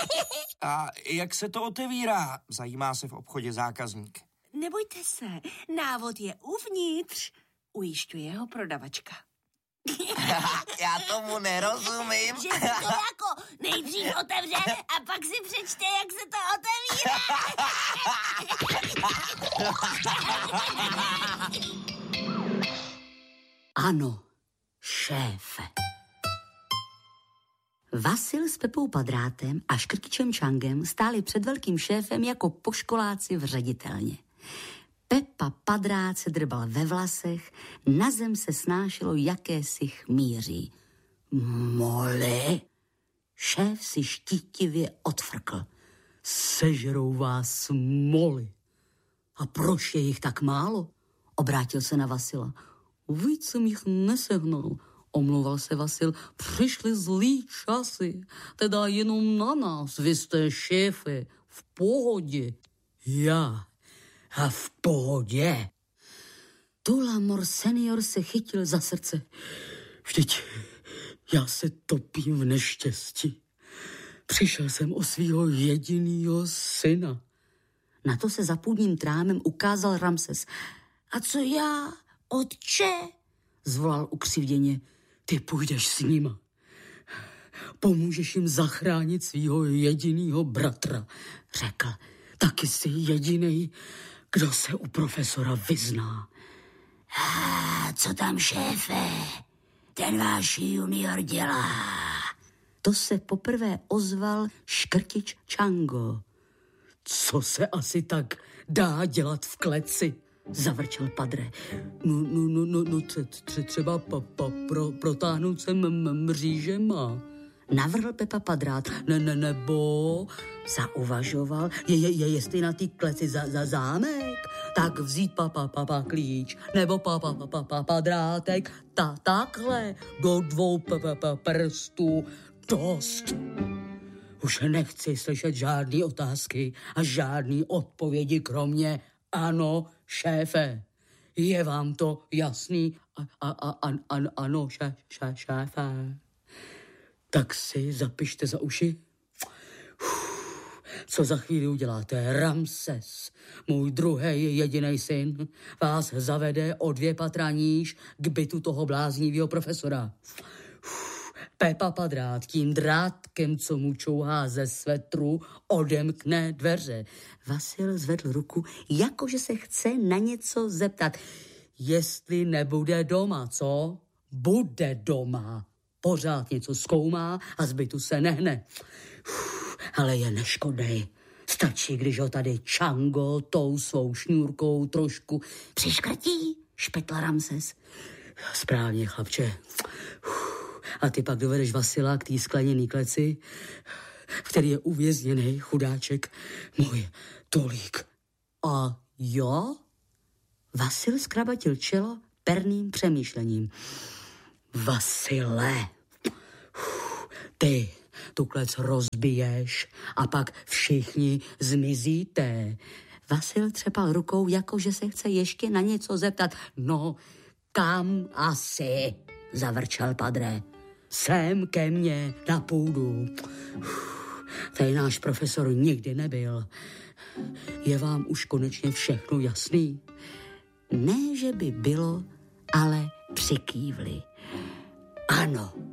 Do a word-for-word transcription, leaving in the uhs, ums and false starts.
A jak se to otevírá? Zajímá se v obchodě zákazník. Nebojte se, návod je uvnitř, ujišťuje ho prodavačka. Já tomu nerozumím. Že se to jako nejdřív otevře a pak si přečte, jak se to otevírá. Ano, šéfe. Vasil s Pepou Padrátem a Škrtičem Čangem stáli před velkým šéfem jako poškoláci v ředitelně. Pepa Padrát se drbal ve vlasech, na zem se snášelo jakési chmíří. Mole? Šéf si štítivě odfrkl. Sežerou vás moly. A proč je jich tak málo? Obrátil se na Vasila. Víc jsem jich nesehnal. Omlouval se Vasil, přišly zlý časy, teda jenom na nás, vy jste šéfe, v pohodě. Já a v pohodě. Tulamor senior se chytil za srdce. Vždyť já se topím v neštěstí. Přišel jsem o svýho jedinýho syna. Na to se za půdním trámem ukázal Ramses. A co já, otče? Zvolal ukřivděně. Ty půjdeš s nima. Pomůžeš jim zachránit svýho jedinýho bratra, řekl. Taky jsi jedinej, kdo se u profesora vyzná. A co tam, šéfe? Ten váš junior dělá. To se poprvé ozval Škrtič Čango. Co se asi tak dá dělat v kleci? Zavrčel Padre. No, no, no, no, no tře, tře, třeba pa, pa, pro, protáhnout se m, m, mřížema. Navrhl Pepa Padrát. Ne, ne, nebo zauvažoval, je, je, je jestli na té kleci za, za zámek, tak vzít pa, pa, pa, pa klíč, nebo pa, pa, pa, pa, pa, padrátek, ta, takhle, do dvou pa, pa, pa, prstů, dost. Už nechci slyšet žádný otázky a žádný odpovědi, kromě ano, šéfe. Je vám to jasný? A, a, a, a, ano, šé, šé, šéfe. Tak si zapište za uši. Uf, co za chvíli uděláte? Ramses, můj druhý jediný syn, vás zavede o dvě patra níž k bytu toho bláznivého profesora. Uf, Pepa Padrát tím drátkem, co mu čouhá ze svetru, odemkne dveře. Vasil zvedl ruku, jakože se chce na něco zeptat. Jestli nebude doma, co? Bude doma. Pořád něco zkoumá a z bytu se nehne. Uf, ale je neškodnej. Stačí, když ho tady Čango tou svou šňůrkou trošku přiškrtí, špetla Ramses. Správně, chlapče. Uf. A ty pak dovedeš Vasila k té skleněný kleci, v který je uvězněný chudáček můj Tolík. A jo? Vasil zkrabatil čelo perným přemýšlením. Vasile, ty tu klec rozbiješ a pak všichni zmizíte. Vasil třepal rukou, jakože se chce ještě na něco zeptat. No, kam asi? Zavrčel Padre. Sem ke mně na půdu. Tady náš profesor nikdy nebyl. Je vám už konečně všechno jasný? Ne, že by bylo, ale přikývli. Ano.